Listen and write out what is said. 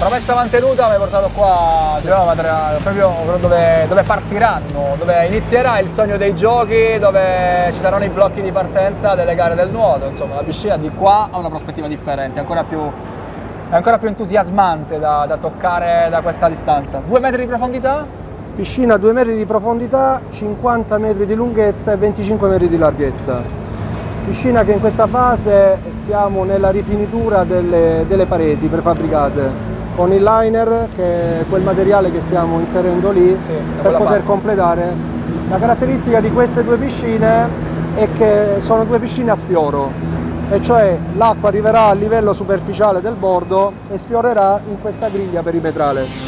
promessa mantenuta, mi hai portato qua, proprio dove partiranno, dove inizierà il sogno dei giochi, dove ci saranno i blocchi di partenza delle gare del nuoto. Insomma, la piscina di qua ha una prospettiva differente, è ancora più entusiasmante da toccare da questa distanza. 2 metri di profondità? Piscina 2 metri di profondità, 50 metri di lunghezza e 25 metri di larghezza. Piscina che in questa fase siamo nella rifinitura delle pareti prefabbricate, con il liner, che è quel materiale che stiamo inserendo lì, sì, per poter completare. La caratteristica di queste due piscine è che sono 2 piscine a sfioro, e cioè l'acqua arriverà a livello superficiale del bordo e sfiorerà in questa griglia perimetrale.